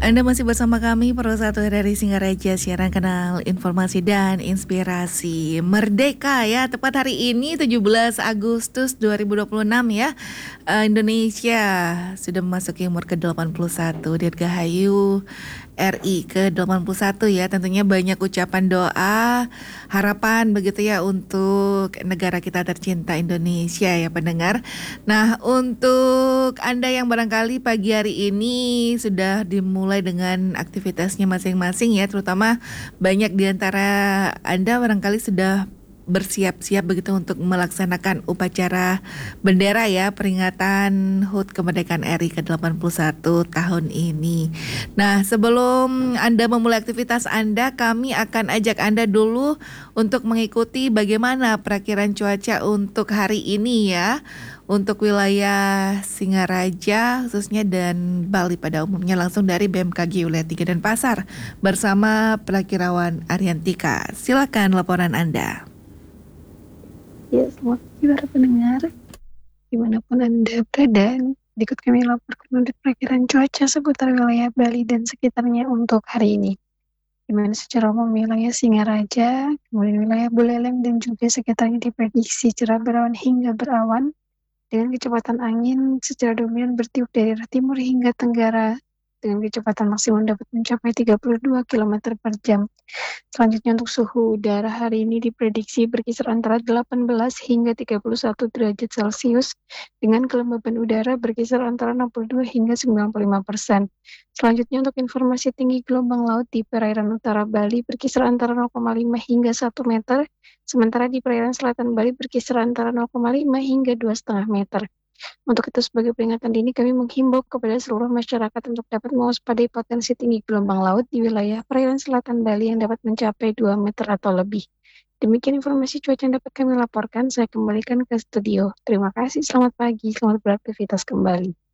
Anda masih bersama kami, Pro 1 dari Singaraja, siaran kanal informasi dan inspirasi Merdeka ya. Tepat hari ini 17 Agustus 2026 ya. Indonesia sudah memasuki umur ke-81, Dirgahayu RI ke-81 ya. Tentunya banyak ucapan doa, harapan begitu ya untuk negara kita tercinta Indonesia ya pendengar. Nah, untuk Anda yang barangkali pagi hari ini sudah dimulai dengan aktivitasnya masing-masing ya, terutama banyak di antara Anda barangkali sudah bersiap-siap begitu untuk melaksanakan upacara bendera ya, peringatan HUT kemerdekaan RI ke-81 tahun ini. Nah, sebelum Anda memulai aktivitas Anda, kami akan ajak Anda dulu untuk mengikuti bagaimana perakiraan cuaca untuk hari ini ya. Untuk wilayah Singaraja khususnya dan Bali pada umumnya langsung dari BMKG Wilayah 3 Denpasar bersama Perakirawan Ariantika. Silakan laporan Anda. Ya, selamat pagi para pendengar, dimanapun Anda berada. Berikut kami laporkan untuk perakiraan cuaca seputar wilayah Bali dan sekitarnya untuk hari ini. Di mana secara umum wilayah Singaraja, kemudian wilayah Buleleng dan juga sekitarnya diprediksi cerah berawan hingga berawan, dengan kecepatan angin secara dominan bertiup dari arah timur hingga tenggara, dengan kecepatan maksimum dapat mencapai 32 km per jam. Selanjutnya untuk suhu udara hari ini diprediksi berkisar antara 18 hingga 31 derajat Celcius dengan kelembaban udara berkisar antara 62 hingga 95%. Selanjutnya untuk informasi tinggi gelombang laut di perairan utara Bali berkisar antara 0,5 hingga 1 meter, sementara di perairan selatan Bali berkisar antara 0,5 hingga 2,5 meter. Untuk itu sebagai peringatan dini kami menghimbau kepada seluruh masyarakat untuk dapat mewaspadai potensi tinggi gelombang laut di wilayah perairan selatan Bali yang dapat mencapai 2 meter atau lebih. Demikian informasi cuaca yang dapat kami laporkan. Saya kembalikan ke studio. Terima kasih, selamat pagi, selamat beraktivitas kembali.